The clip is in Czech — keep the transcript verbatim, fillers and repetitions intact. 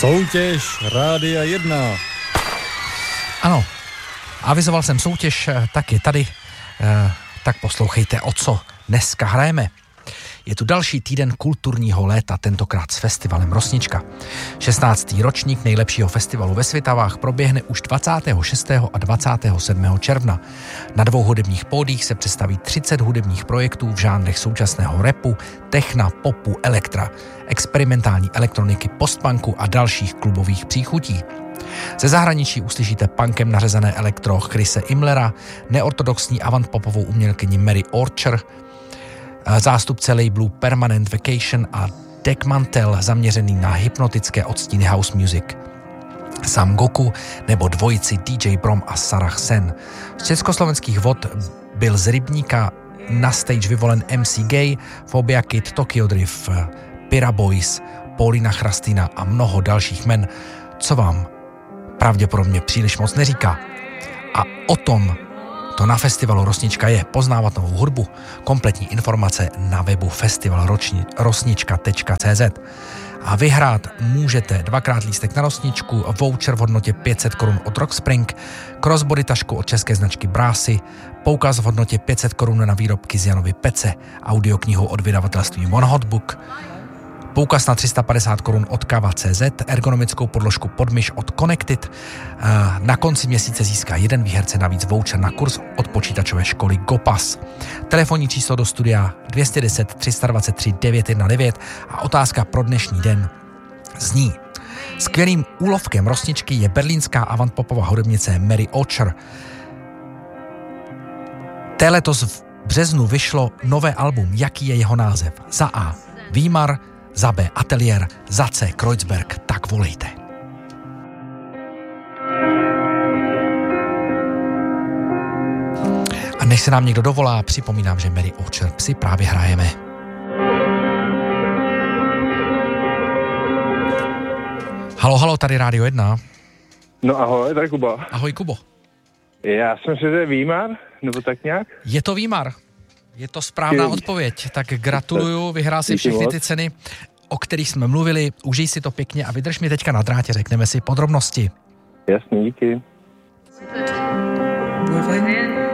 Soutěž Rádia jedna. Ano, avizoval jsem soutěž, tak je tady, tak poslouchejte, o co dneska hrajeme. Je tu další týden kulturního léta, tentokrát s festivalem Rosnička. šestnáctý ročník nejlepšího festivalu ve Svitavách proběhne už dvacátého šestého a dvacátého sedmého června. Na dvou hudebních pódiích se představí třicet hudebních projektů v žánrech současného rapu, techna, popu, elektra, experimentální elektroniky, postpunku a dalších klubových příchutí. Ze zahraničí uslyšíte punkem nařezané elektro Chrise Imlera, neortodoxní avantpopovou umělkyni Mary Orcher, zástupce labelu Permanent Vacation a Deck Mantel zaměřený na hypnotické odstíny house music, Sam Goku nebo dvojici D J Brom a Sarah Sen. Z československých vod byl z Rybníka na stage vyvolen M C Gay, Phobia Kid, Tokyo Drift, Pira Boys, Paulina Chrastina a mnoho dalších men, co vám pravděpodobně příliš moc neříká. A o tom to na festivalu Rosnička je. Poznávat novou hudbu. Kompletní informace na webu festival rosnička tečka cé zet. A vyhrát můžete dvakrát lístek na Rosničku, voucher v hodnotě pět set korun od Rockspring, crossbody tašku od české značky Brásy, poukaz v hodnotě pět set korun na výrobky z Janovy Pece, audioknihu od vydavatelství One Hot Book, poukaz na tři sta padesát korun od Kava tečka cé zet, ergonomickou podložku Podmyš od Connected. Na konci měsíce získá jeden výherce navíc voucher na kurz od počítačové školy Gopas. Telefonní číslo do studia dvě stě deset tři sta dvacet tři devět set devatenáct a otázka pro dnešní den zní: skvělým úlovkem Rosničky je berlínská avantpopová hudebnice Mary Orcher. Té letos v březnu vyšlo nové album. Jaký je jeho název? Za A Výmar, za B Ateliér, za C Kreuzberg. Tak volejte. A než se nám někdo dovolá, připomínám, že Mary Orcher si právě hrajeme. Halo, halo, tady Rádio jedna. No ahoj, tady Kuba. Ahoj, Kubo. Já jsem si, že je Výmar, nebo tak nějak? Je to Výmar. Je to správná odpověď, tak gratuluju, vyhrál si všechny ty ceny, o kterých jsme mluvili, užij si to pěkně a vydrž mi teďka na drátě, řekneme si podrobnosti. Jasně, díky.